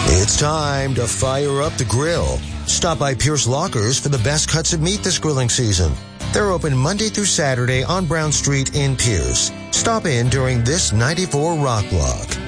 It's time to fire up the grill. Stop by Pierce Lockers for the best cuts of meat this grilling season. They're open Monday through Saturday on Brown Street in Pierce. Stop in during this 94 Rock Block.